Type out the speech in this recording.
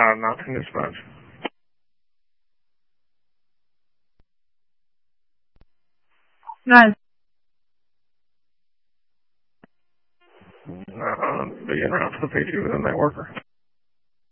Not in this bunch. Nice. Being around for the page with a networker.